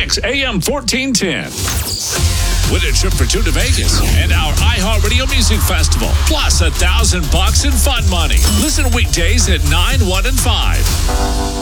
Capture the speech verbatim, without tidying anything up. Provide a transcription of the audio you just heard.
Mix A M fourteen ten. Win a trip for two to Vegas and our iHeartRadio Music Festival, plus a thousand bucks in fun money. Listen weekdays at nine, one, and five.